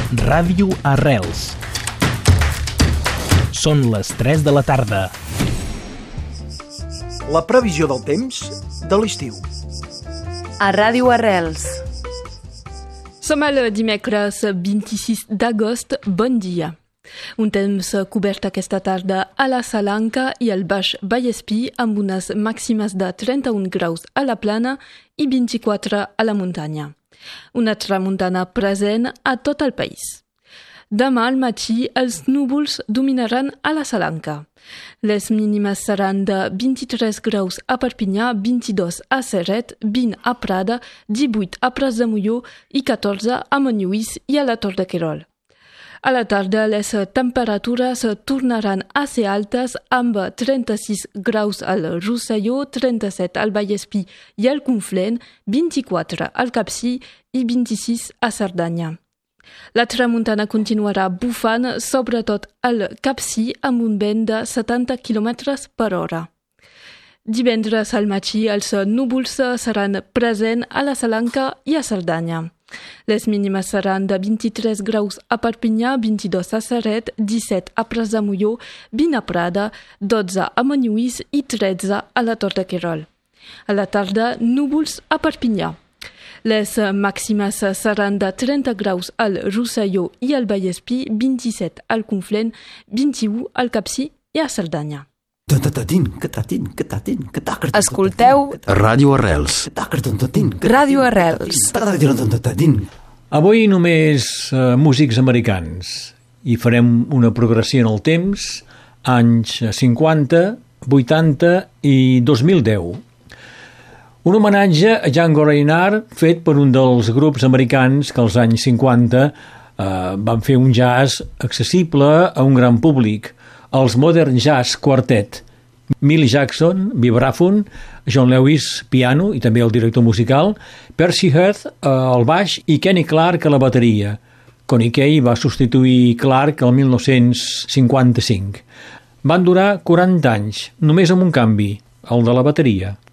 Ràdio Arrels. Són les 3 de la tarda. La previsió del temps de l'estiu. A Ràdio Arrels. Som el dimecres 26 d'agost. Bon dia. Un temps cobert aquesta tarda a la Salanca i al Baix Vallespir amb unes màximes de 31 graus a la plana i 24 a la muntanya. Una tramuntana present a tot el país. Demà al matí els núvols dominaran a la Salanca. Les mínimes seran de 23 graus a Perpinyà, 22 a Ceret, 20 a Prada, 18 a Pras de Molló i 14 a Montlluís i a la Tor de Querol. A la tarda les temperatures tornaran a ser altes amb 36 graus al Rosselló, 37 al Vallespir i al Conflent, 24 al Capcir i 26 a Cerdanya. La tramuntana continuarà bufant sobretot al Capcir amb un vent de 70 km per hora. Divendres al matí els núvols seran presents a la Salanca i a Cerdanya. Les mínimes seran de 23 graus a Perpinyà, 22 a Ceret, 17 a Pras de Molló, 20 a Prada, 12 a Montlluís i 13 a la Tor de Querol. A la tarda, núvols a Perpinyà. Les màximes seran de 30 graus al Rosselló i al Vallespir, 27 al Conflent, 21 al Capcir i a Cerdanya. Escolteu Ràdio Arrels. Ràdio Arrels. Avui només músics americans i farem una progressió en el temps, anys 50, 80 i 2010. Un homenatge a Django Reinhardt fet per un dels grups americans que als anys 50 van fer un jazz accessible a un gran públic, els Modern Jazz Quartet. Millie Jackson, vibràfon, John Lewis, piano i també el director musical, Percy Heath al baix i Kenny Clarke a la bateria. Connie Kay va substituir Clarke el 1955. Van durar 40 anys, només amb un canvi, el de la bateria.